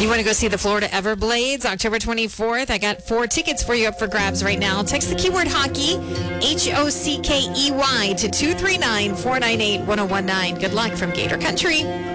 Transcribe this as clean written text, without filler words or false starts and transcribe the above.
You want to go see the Florida Everblades October 24th? I got 4 tickets for you up for grabs right now. Text the keyword hockey, HOCKEY, to 239-498-1019. Good luck from Gator Country.